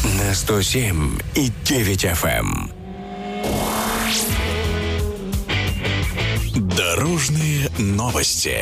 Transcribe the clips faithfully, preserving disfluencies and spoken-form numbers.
на сто семь и девять эф эм. Дорожные новости.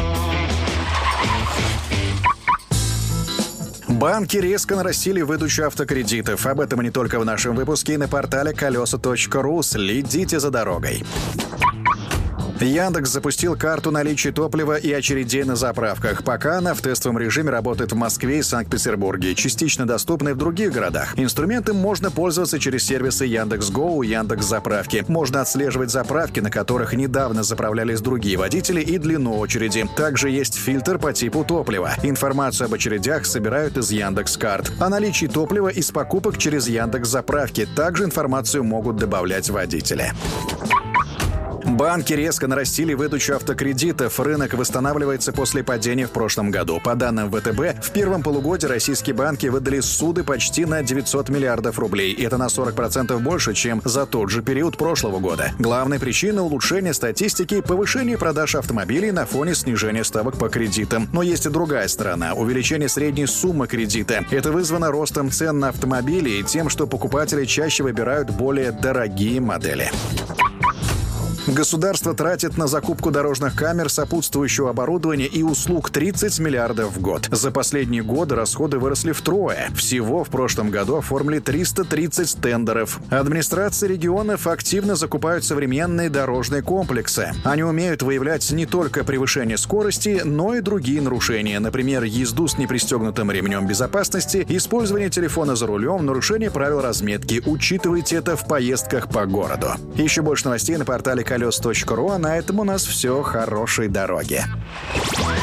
Банки резко нарастили выдачу автокредитов. Об этом и не только в нашем выпуске и на портале колеса точка ру. Следите за дорогой. Яндекс запустил карту наличия топлива и очередей на заправках. Пока она в тестовом режиме работает в Москве и Санкт-Петербурге, частично доступна и в других городах. Инструментом можно пользоваться через сервисы Яндекс.Го и Яндекс.Заправки. Можно отслеживать заправки, на которых недавно заправлялись другие водители, и длину очереди. Также есть фильтр по типу топлива. Информацию об очередях собирают из Яндекс.Карт. О наличии топлива из покупок через Яндекс.Заправки. Также информацию могут добавлять водители. Банки резко нарастили выдачу автокредитов. Рынок восстанавливается после падения в прошлом году. По данным вэ тэ бэ, в первом полугодии российские банки выдали суды почти на девятьсот миллиардов рублей. Это на сорок процентов больше, чем за тот же период прошлого года. Главная причина – улучшения статистики и повышение продаж автомобилей на фоне снижения ставок по кредитам. Но есть и другая сторона – увеличение средней суммы кредита. Это вызвано ростом цен на автомобили и тем, что покупатели чаще выбирают более дорогие модели. Государство тратит на закупку дорожных камер, сопутствующего оборудования и услуг тридцать миллиардов в год. За последние годы расходы выросли втрое. Всего в прошлом году оформили триста тридцать тендеров. Администрации регионов активно закупают современные дорожные комплексы. Они умеют выявлять не только превышение скорости, но и другие нарушения. Например, езду с непристегнутым ремнем безопасности, использование телефона за рулем, нарушение правил разметки. Учитывайте это в поездках по городу. Еще больше новостей на портале колеса точка ру, а на этом у нас все. Хорошей дороги.